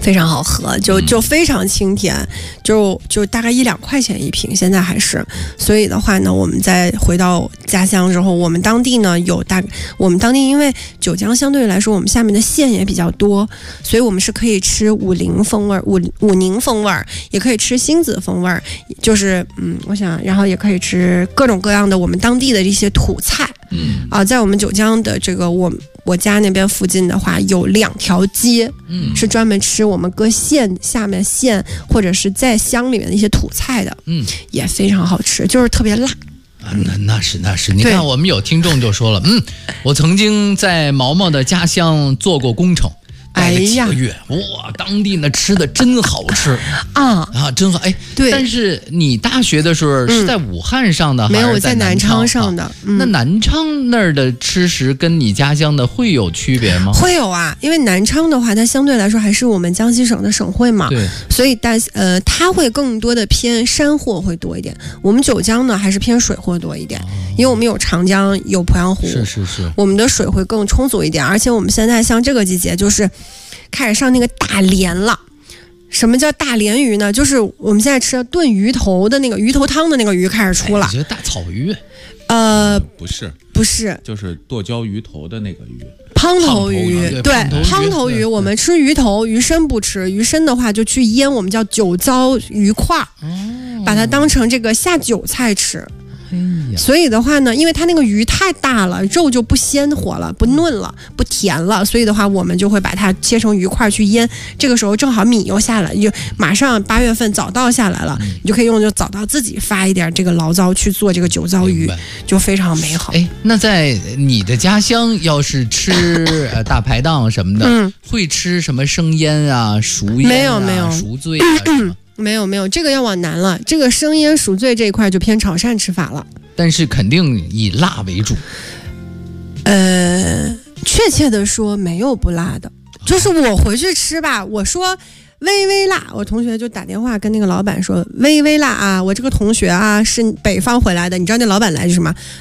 非常好喝，就非常清甜，就大概1-2块钱一瓶，现在还是。所以的话呢，我们再回到家乡之后，我们当地呢我们当地因为九江相对来说我们下面的县也比较多，所以我们是可以吃武宁风味、武宁风味，也可以吃星子风味，就是我想，然后也可以吃各种各样的我们当地的一些土菜。在我们九江的这个我家那边附近的话，有2条街，是专门吃我们各县下面县或者是在乡里面的一些土菜的，也非常好吃，就是特别辣。 那是，你看我们有听众就说了，我曾经在毛毛的家乡做过工程。待了几个月，哇，当地呢吃的真好吃真好。对。但是你大学的时候是在武汉上的， 没有，我在南昌上的。 那南昌那儿的吃食跟你家乡的会有区别吗？ 会有啊，因为南昌的话，它相对来说还是我们江西省的省会嘛，对，所以它会更多的偏山货会多一点。我们九江呢还是偏水货多一点，因为我们有长江，有鄱阳湖， 是， 我们的水会更充足一点，而且我们现在像这个季节就是开始上那个大连了。什么叫大连鱼呢？就是我们现在吃炖鱼头的那个鱼头汤的那个鱼开始出了。 你觉得大草鱼？ 不是，就是剁椒鱼头的那个鱼。 汤头鱼，对，汤头鱼，我们吃鱼头，鱼身不吃，鱼身的话就去腌，我们叫酒糟鱼块，把它当成这个下酒菜吃。所以的话呢，因为它那个鱼太大了，肉就不鲜活了，不嫩了，不甜了，所以的话我们就会把它切成鱼块去腌。这个时候正好米又下来，就马上8月份早稻下来了，你就可以用早稻自己发一点这个醪糟去做这个酒糟鱼，就非常美好。 那在你的家乡要是吃大排档什么的，会吃什么生腌啊、熟腌啊、 没有熟醉啊什么？ 没有，这个要往南了。这个生腌熟醉这一块就偏潮汕吃法了， 但是肯定以辣为主。 确切的说没有不辣的，就是我回去吃吧，我说微微辣，我同学就打电话跟那个老板说微微辣啊，我这个同学啊是北方回来的，你知道那老板来是什么？